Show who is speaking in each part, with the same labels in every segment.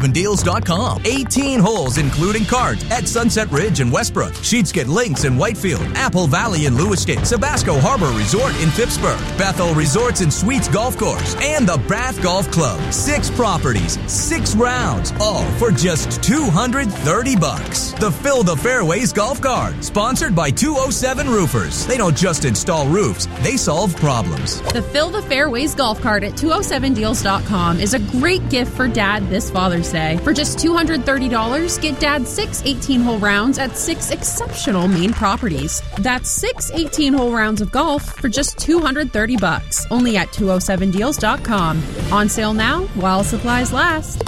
Speaker 1: 207deals.com. 18 holes, including cards, at Sunset Ridge in Westbrook, Sheetskin Links in Whitefield, Apple Valley in Lewiston, Sabasco Harbor Resort in Phippsburg, Bethel Resorts and Suites Golf Course, and the Bath Golf Club. 6 properties, 6 rounds, all for just $230. The Fill the Fairways Golf Card, sponsored by 207 Roofers. They don't just install roofs, they solve problems.
Speaker 2: The Fill the Fairways Golf Cart at 207deals.com is a great gift for Dad this Father's Day. For just $230, get Dad 6 18-hole rounds at 6 exceptional Maine properties. That's 6 18-hole rounds of golf for just $230. Only at 207deals.com. On sale now while supplies last.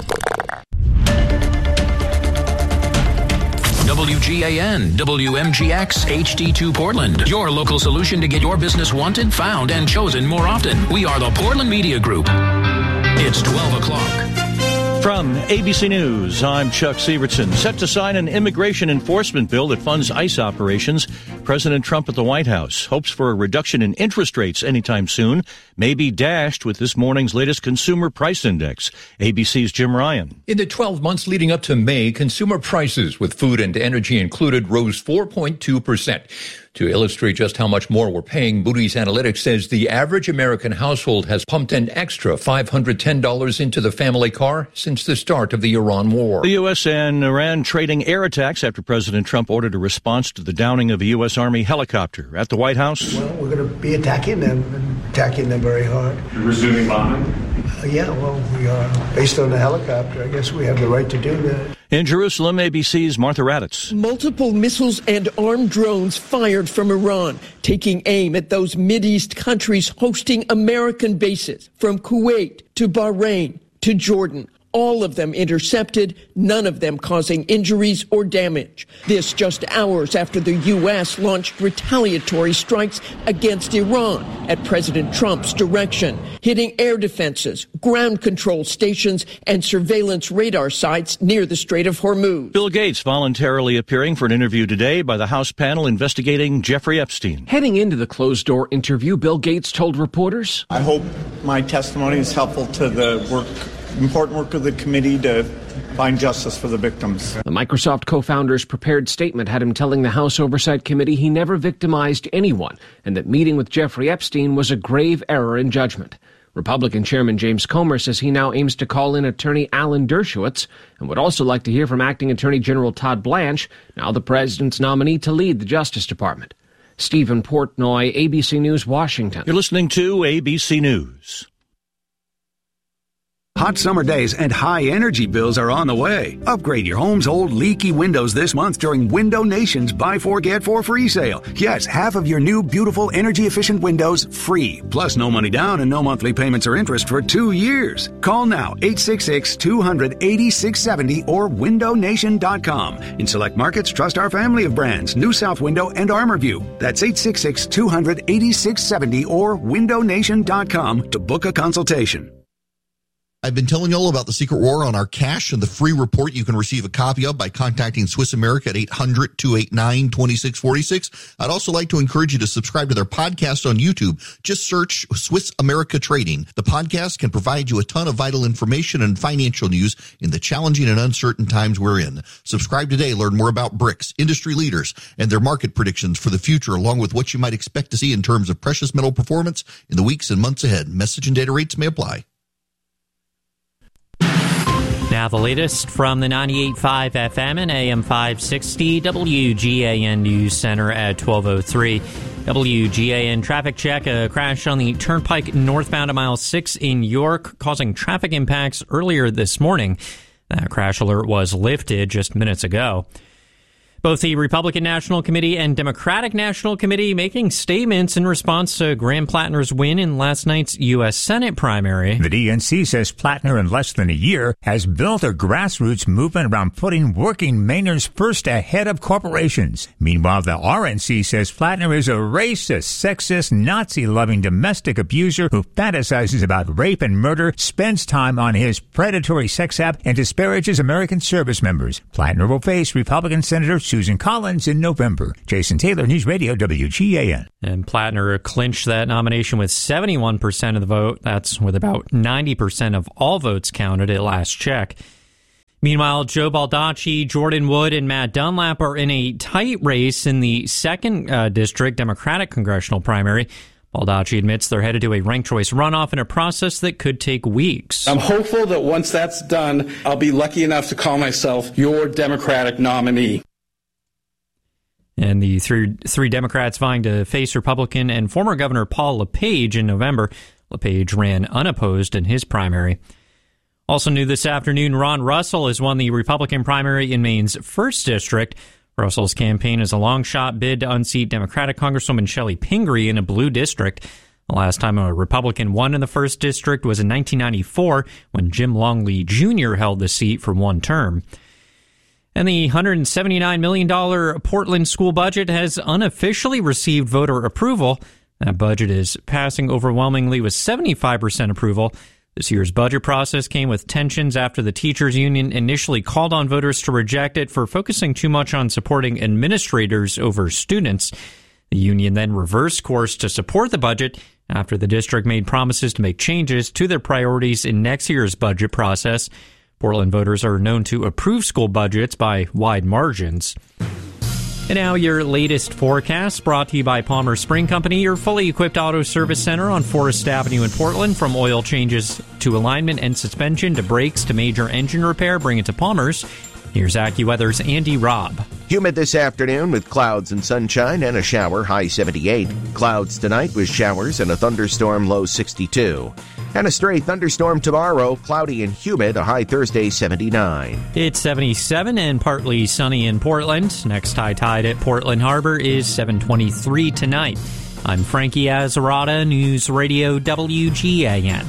Speaker 3: WGAN, WMGX, HD2 Portland. Your local solution to get your business wanted, found, and chosen more often. We are the Portland Media Group. It's 12 o'clock.
Speaker 4: From ABC News, I'm Chuck Sievertson. Set to sign an immigration enforcement bill that funds ICE operations. President Trump at the White House hopes for a reduction in interest rates anytime soon, may be dashed with this morning's latest consumer price index. ABC's Jim Ryan.
Speaker 5: In the 12 months leading up to May, consumer prices, with food and energy included, rose 4.2%. To illustrate just how much more we're paying, Moody's Analytics says the average American household has pumped an extra $510 into the family car since the start of the Iran war.
Speaker 4: The U.S. and Iran trading air attacks after President Trump ordered a response to the downing of a U.S. Army helicopter at the White House.
Speaker 6: Well, we're going to be attacking them very hard.
Speaker 7: You're resuming bombing?
Speaker 6: Yeah, well, we are. Based on the helicopter, I guess we have the right to do that.
Speaker 4: In Jerusalem, ABC's Martha Raddatz.
Speaker 8: Multiple missiles and armed drones fired from Iran, taking aim at those Mideast countries hosting American bases, from Kuwait to Bahrain to Jordan. All of them intercepted, none of them causing injuries or damage. This just hours after the U.S. launched retaliatory strikes against Iran at President Trump's direction, hitting air defenses, ground control stations, and surveillance radar sites near the Strait of Hormuz.
Speaker 4: Bill Gates voluntarily appearing for an interview today by the House panel investigating Jeffrey Epstein.
Speaker 9: Heading into the closed-door interview, Bill Gates told reporters,
Speaker 10: I hope my testimony is helpful to the important work of the committee to find justice for the victims.
Speaker 9: The Microsoft co-founder's prepared statement had him telling the House Oversight Committee he never victimized anyone and that meeting with Jeffrey Epstein was a grave error in judgment. Republican Chairman James Comer says he now aims to call in attorney Alan Dershowitz and would also like to hear from Acting Attorney General Todd Blanche, now the president's nominee to lead the Justice Department. Stephen Portnoy, ABC News, Washington.
Speaker 4: You're listening to ABC News.
Speaker 11: Hot summer days and high energy bills are on the way. Upgrade your home's old leaky windows this month during Window Nation's Buy 4 Get 4 free sale. Yes, half of your new beautiful energy efficient windows free. Plus no money down and no monthly payments or interest for 2 years. Call now 866-200-8670 or windownation.com. In select markets, trust our family of brands, New South Window and ArmorView. That's 866-200-8670 or windownation.com to book a consultation.
Speaker 12: I've been telling you all about the secret war on our cash and the free report you can receive a copy of by contacting Swiss America at 800-289-2646. I'd also like to encourage you to subscribe to their podcast on YouTube. Just search Swiss America Trading. The podcast can provide you a ton of vital information and financial news in the challenging and uncertain times we're in. Subscribe today. Learn more about BRICS, industry leaders, and their market predictions for the future, along with what you might expect to see in terms of precious metal performance in the weeks and months ahead. Message and data rates may apply.
Speaker 13: Now the latest from the 98.5 FM and AM 560 WGAN News Center at 12:03. WGAN traffic check. A crash on the Turnpike northbound at mile 6 in York, causing traffic impacts earlier this morning. That crash alert was lifted just minutes ago. Both the Republican National Committee and Democratic National Committee making statements in response to Graham Plattner's win in last night's U.S. Senate primary.
Speaker 14: The DNC says Plattner, in less than a year, has built a grassroots movement around putting working Mainers first ahead of corporations. Meanwhile, the RNC says Plattner is a racist, sexist, Nazi-loving domestic abuser who fantasizes about rape and murder, spends time on his predatory sex app, and disparages American service members. Plattner will face Republican Senator Susan Collins in November. Jason Taylor, News Radio, WGAN.
Speaker 13: And Plattner clinched that nomination with 71% of the vote. That's with about 90% of all votes counted at last check. Meanwhile, Joe Baldacci, Jordan Wood, and Matt Dunlap are in a tight race in the 2nd District Democratic congressional primary. Baldacci admits they're headed to a ranked choice runoff in a process that could take weeks.
Speaker 7: I'm hopeful that once that's done, I'll be lucky enough to call myself your Democratic nominee.
Speaker 13: And the three Democrats vying to face Republican and former Governor Paul LePage in November. LePage ran unopposed in his primary. Also new this afternoon, Ron Russell has won the Republican primary in Maine's 1st District. Russell's campaign is a long-shot bid to unseat Democratic Congresswoman Shelley Pingree in a blue district. The last time a Republican won in the 1st District was in 1994 when Jim Longley Jr. held the seat for one term. And the $179 million Portland school budget has unofficially received voter approval. That budget is passing overwhelmingly with 75% approval. This year's budget process came with tensions after the teachers union initially called on voters to reject it for focusing too much on supporting administrators over students. The union then reversed course to support the budget after the district made promises to make changes to their priorities in next year's budget process. Portland voters are known to approve school budgets by wide margins. And now your latest forecast brought to you by Palmer Spring Company, your fully equipped auto service center on Forest Avenue in Portland. From oil changes to alignment and suspension to brakes to major engine repair, bring it to Palmer's. Here's AccuWeather's Andy Robb.
Speaker 15: Humid this afternoon with clouds and sunshine and a shower, high 78. Clouds tonight with showers and a thunderstorm, low 62. And a stray thunderstorm tomorrow, cloudy and humid, a high Thursday, 79.
Speaker 13: It's 77 and partly sunny in Portland. Next high tide at Portland Harbor is 7:23 tonight. I'm Frankie Azzarata, News Radio WGAN.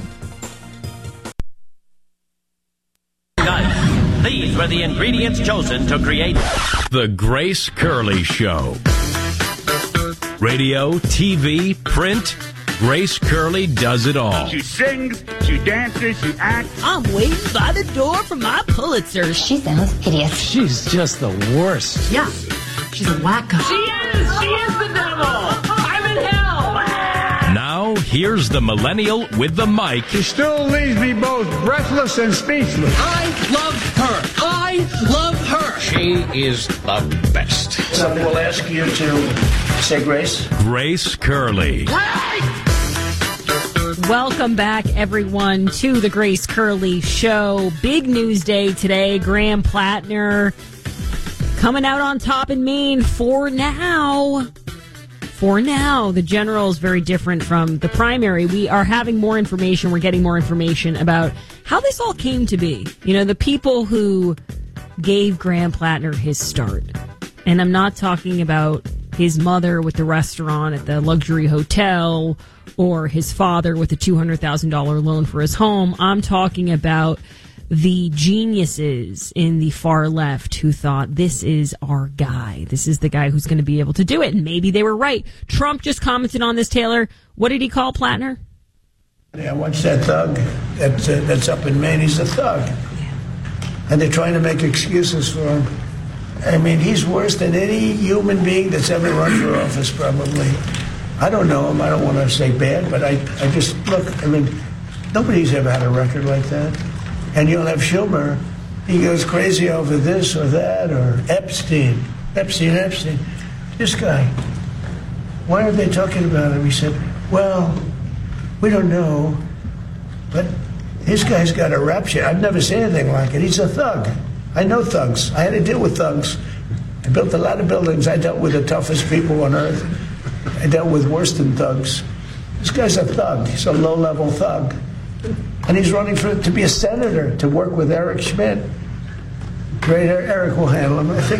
Speaker 16: These were the ingredients chosen to create
Speaker 17: The Grace Curley Show. Radio, TV, print, Grace Curley does it all.
Speaker 18: She sings, she dances, she acts.
Speaker 19: I'm waiting by the door for my Pulitzer.
Speaker 20: She sounds hideous.
Speaker 21: She's just the worst.
Speaker 19: Yeah, she's a wacko.
Speaker 16: She is the devil. I'm in hell.
Speaker 17: Now, here's the millennial with the mic.
Speaker 6: She still leaves me both breathless and speechless.
Speaker 21: I love her. I love her. She is the best.
Speaker 6: So we'll ask you to say grace.
Speaker 17: Grace Curley.
Speaker 22: Welcome back, everyone, to the Grace Curley Show. Big news day today. Graham Plattner coming out on top in Maine for now. For now, the general is very different from the primary. We are having more information. We're getting more information about how this all came to be. You know, the people who gave Graham Plattner his start. And I'm not talking about his mother with the restaurant at the luxury hotel or his father with a $200,000 loan for his home. I'm talking about the geniuses in the far left who thought, this is our guy. This is the guy who's going to be able to do it. And maybe they were right. Trump just commented on this, Taylor. What did he call Plattner?
Speaker 6: Yeah, watch that thug that's up in Maine. He's a thug. And they're trying to make excuses for him. I mean, he's worse than any human being that's ever run for office, probably. I don't know him. I don't want to say bad, but I just, look, I mean, nobody's ever had a record like that. And you'll have Schumer. He goes crazy over this or that, or Epstein. This guy. Why are they talking about him? He said, well, we don't know, but this guy's got a rap sheet. I've never seen anything like it. He's a thug. I know thugs. I had to deal with thugs. I built a lot of buildings. I dealt with the toughest people on earth. I dealt with worse than thugs. This guy's a thug. He's a low-level thug. And he's running to be a senator, to work with Eric Schmidt. Great, Eric will handle him. I think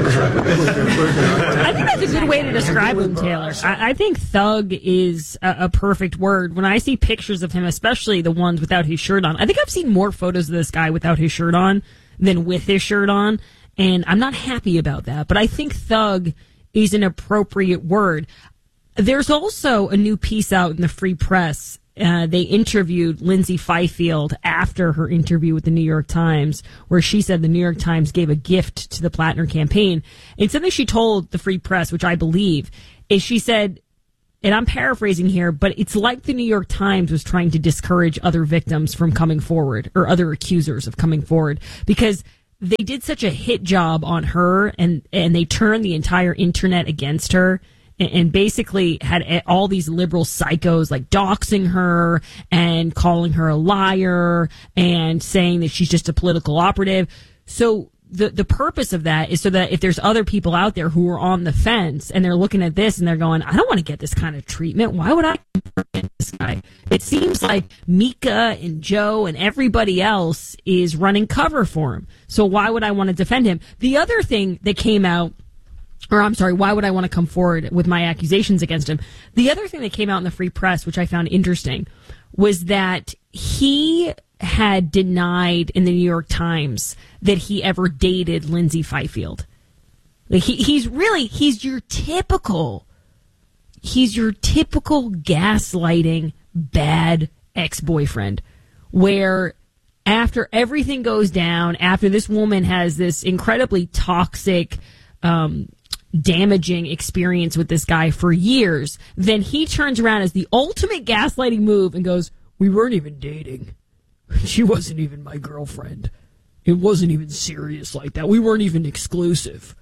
Speaker 22: that's a good way to describe him, Taylor. I think thug is a perfect word. When I see pictures of him, especially the ones without his shirt on, I think I've seen more photos of this guy without his shirt on than with his shirt on, and I'm not happy about that. But I think thug is an appropriate word. There's also a new piece out in the Free Press. They interviewed Lindsay Fifield after her interview with the New York Times, where she said the New York Times gave a gift to the Plattner campaign. And something she told the Free Press, which I believe, is she said, and I'm paraphrasing here, but it's like the New York Times was trying to discourage other victims from coming forward, or other accusers of coming forward, because they did such a hit job on her, and they turned the entire internet against her, and basically had all these liberal psychos like doxing her and calling her a liar and saying that she's just a political operative. So the purpose of that is so that if there's other people out there who are on the fence and they're looking at this and they're going, I don't want to get this kind of treatment. Why would I get this guy? It seems like Mika and Joe and everybody else is running cover for him. So why would I want to defend him? The other thing that came out, or I'm sorry, why would I want to come forward with my accusations against him? The other thing that came out in the Free Press, which I found interesting, was that he had denied in the New York Times that he ever dated Lindsay Fifield. Like he's your typical gaslighting bad ex-boyfriend, where after everything goes down, after this woman has this incredibly toxic, damaging experience with this guy for years, then he turns around as the ultimate gaslighting move and goes, we weren't even dating. She wasn't even my girlfriend. It wasn't even serious like that. We weren't even exclusive.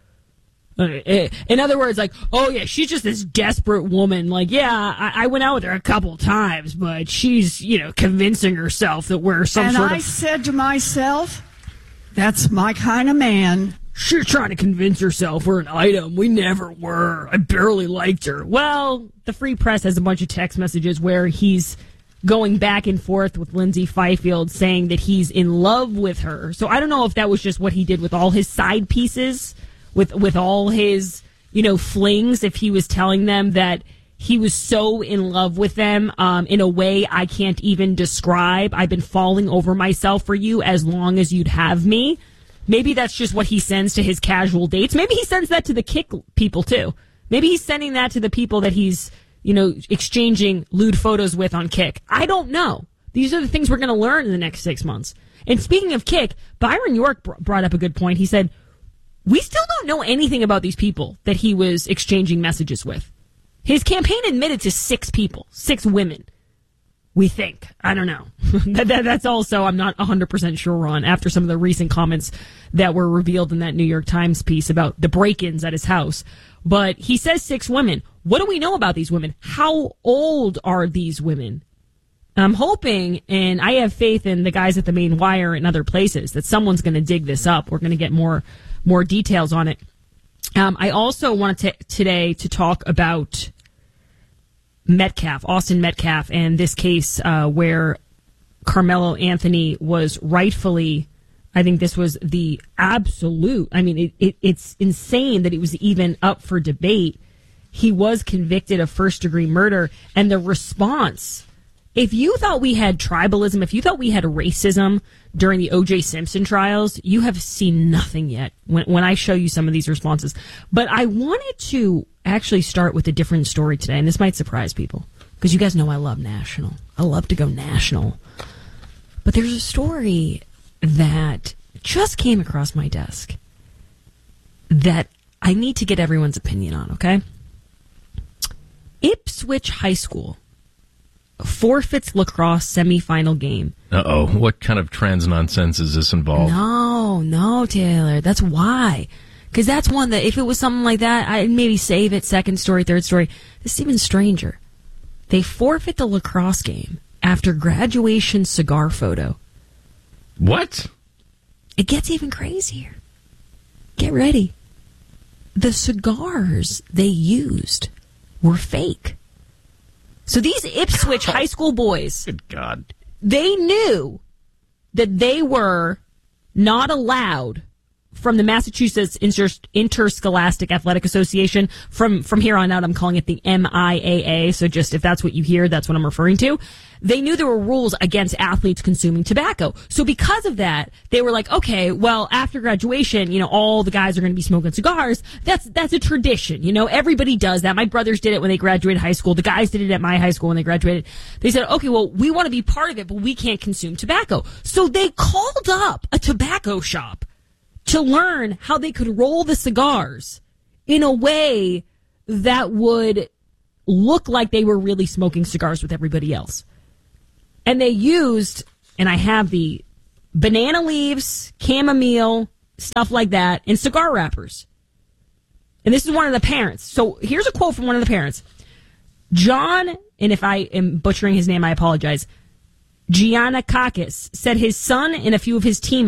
Speaker 22: In other words, like, oh yeah, she's just this desperate woman. Like, yeah, I went out with her a couple times, but she's, convincing herself that we're some sort of...
Speaker 1: And I said to myself, that's my kind of man.
Speaker 22: She's trying to convince herself we're an item. We never were. I barely liked her. Well, the Free Press has a bunch of text messages where he's going back and forth with Lindsay Fifield saying that he's in love with her. So I don't know if that was just what he did with all his side pieces, with all his, flings, if he was telling them that he was so in love with them in a way I can't even describe. I've been falling over myself for you as long as you'd have me. Maybe that's just what he sends to his casual dates. Maybe he sends that to the Kick people too. Maybe he's sending that to the people that he's exchanging lewd photos with on Kick. I don't know. These are the things we're going to learn in the next 6 months. And speaking of Kick, Byron York brought up a good point. He said, we still don't know anything about these people that he was exchanging messages with. His campaign admitted to 6 people, 6 women. We think. I don't know. That's also I'm not 100% sure on after some of the recent comments that were revealed in that New York Times piece about the break-ins at his house. But he says 6 women. What do we know about these women? How old are these women? I'm hoping, and I have faith in the guys at the Main Wire and other places, that someone's going to dig this up. We're going to get more details on it. I also wanted today to talk about Austin Metcalf, and this case where Carmelo Anthony was rightfully, I think this was the absolute, it's insane that it was even up for debate. He was convicted of first-degree murder, and the response, if you thought we had tribalism, if you thought we had racism during the O.J. Simpson trials, you have seen nothing yet when I show you some of these responses. But I wanted to actually start with a different story today, and this might surprise people, because you guys know I love national. I love to go national. But there's a story that just came across my desk that I need to get everyone's opinion on, okay? Ipswich High School forfeits lacrosse semifinal game.
Speaker 17: Uh-oh. What kind of trans nonsense is this involved?
Speaker 22: No, Taylor. That's why. Because that's one that, if it was something like that, I'd maybe save it, second story, third story. This is even stranger. They forfeit the lacrosse game after graduation cigar photo.
Speaker 17: What?
Speaker 22: It gets even crazier. Get ready. The cigars they used were fake. So these Ipswich high school boys,
Speaker 17: good God,
Speaker 22: they knew that they were not allowed from the Massachusetts Interscholastic Athletic Association. From here on out, I'm calling it the MIAA. So just if that's what you hear, that's what I'm referring to. They knew there were rules against athletes consuming tobacco. So because of that, they were like, okay, well, after graduation, all the guys are going to be smoking cigars. That's a tradition. Everybody does that. My brothers did it when they graduated high school. The guys did it at my high school when they graduated. They said, okay, well, we want to be part of it, but we can't consume tobacco. So they called up a tobacco shop to learn how they could roll the cigars in a way that would look like they were really smoking cigars with everybody else. And they used, and I have the banana leaves, chamomile, stuff like that, and cigar wrappers. And this is one of the parents. So here's a quote from one of the parents. John, and if I am butchering his name, I apologize, Giannakakis, said his son and a few of his teammates